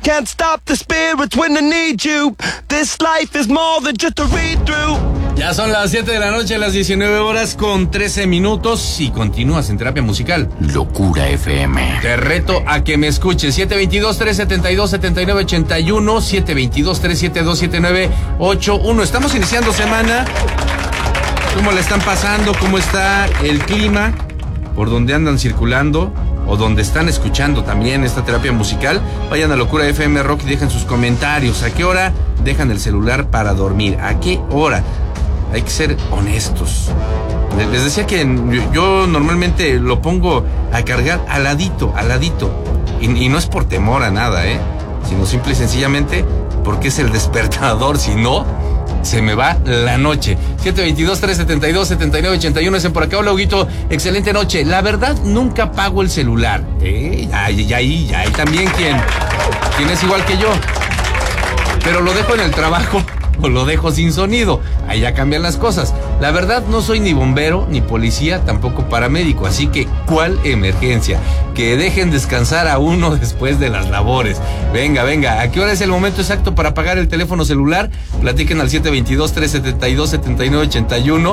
can't stop the spirits when I need you. This life is more than just a read-through. Ya son las 7 de la noche, las 19:13 y continúas en Terapia Musical. Locura FM. Te reto a que me escuches. 722-372-7981, 722-372-7981. Estamos iniciando semana. ¿Cómo le están pasando? ¿Cómo está el clima? ¿Por dónde andan circulando? ¿O donde están escuchando también esta Terapia Musical? Vayan a Locura FM Rock y dejen sus comentarios. ¿A qué hora dejan el celular para dormir? ¿A qué hora? Hay que ser honestos. Les decía que yo normalmente lo pongo a cargar al ladito. Y no es por temor a nada, sino simple y sencillamente porque es el despertador. Si no, se me va la noche. 722-372-7981. Dicen por acá, hola Huguito, excelente noche. La verdad, nunca apago el celular. Ahí también quien es igual que yo. Pero lo dejo en el trabajo o lo dejo sin sonido. Ahí ya cambian las cosas. La verdad, no soy ni bombero, ni policía, tampoco paramédico. Así que, ¿cuál emergencia? Que dejen descansar a uno después de las labores. Venga. ¿A qué hora es el momento exacto para apagar el teléfono celular? Platiquen al 722-372-7981,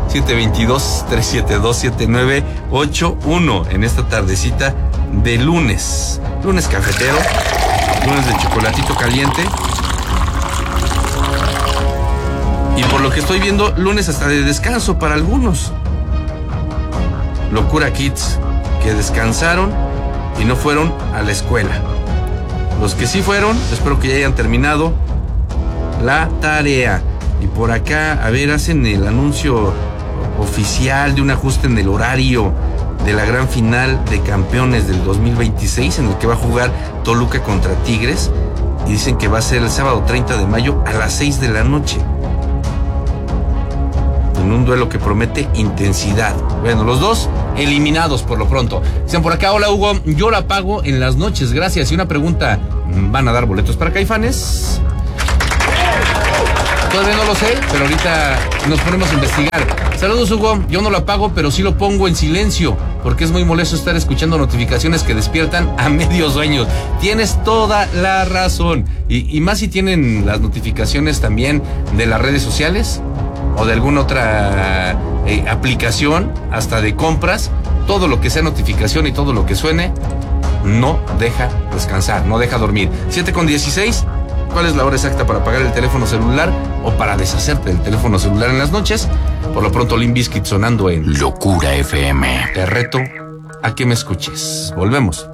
722-372-7981 en esta tardecita de lunes. Lunes cafetero, lunes de chocolatito caliente. Y por lo que estoy viendo, lunes hasta de descanso para algunos. Locura Kids, que descansaron y no fueron a la escuela. Los que sí fueron, espero que ya hayan terminado la tarea. Y por acá, a ver, hacen el anuncio oficial de un ajuste en el horario de la gran final de campeones del 2026, en el que va a jugar Toluca contra Tigres. Y dicen que va a ser el sábado 30 de mayo a las 6 de la noche. En un duelo que promete intensidad. Bueno, los dos eliminados por lo pronto. Dicen por acá, hola Hugo, yo la pago en las noches, gracias. Y una pregunta, ¿van a dar boletos para Caifanes? Todavía no lo sé, pero ahorita nos ponemos a investigar. Saludos Hugo, yo no la pago, pero sí lo pongo en silencio, porque es muy molesto estar escuchando notificaciones que despiertan a medio sueño. Tienes toda la razón. Y más si tienen las notificaciones también de las redes sociales o de alguna otra aplicación, hasta de compras. Todo lo que sea notificación y todo lo que suene no deja descansar, no deja dormir. 7:16. ¿Cuál es la hora exacta para apagar el teléfono celular o para deshacerte del teléfono celular en las noches? Por lo pronto, Limp Bizkit sonando en Locura FM. Te reto a que me escuches. Volvemos.